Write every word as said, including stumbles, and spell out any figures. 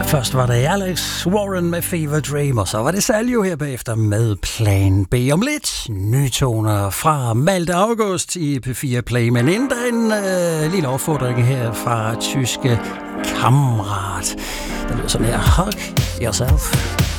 Først var det Alex Warren med Fever Dream, og så var det Saljo her bagefter med Plan B. Om lidt nytoner fra Malte August i P fire Play, men inden der en øh, lille opfordring her fra tyske Kammerat. Der lyder sådan her: Hug yourself.